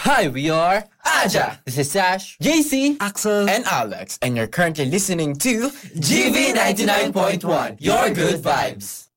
Hi, we are Aja, This is Sash, JC, Axel, and Alex, and you're currently listening to GV 99.1, Your Good Vibes.